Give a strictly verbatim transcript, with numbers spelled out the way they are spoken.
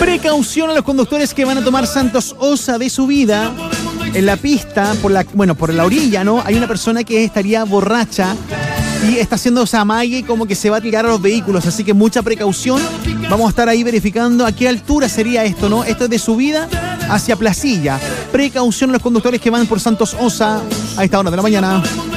Precaución a los conductores que van a tomar Santos Osa de subida. En la pista, por la, bueno, por la orilla, ¿no? Hay una persona que estaría borracha y está haciendo esa amague como que se va a tirar a los vehículos, así que mucha precaución. Vamos a estar ahí verificando a qué altura sería esto, ¿no? Esto es de subida hacia Placilla. Precaución a los conductores que van por Santos Osa a esta hora de la mañana.